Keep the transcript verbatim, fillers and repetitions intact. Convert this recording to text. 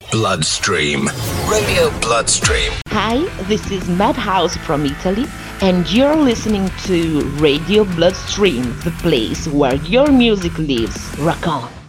Bloodstream. Radio Bloodstream. Hi, this is Madhouse from Italy, and you're listening to Radio Bloodstream, the place where your music lives. Rock on!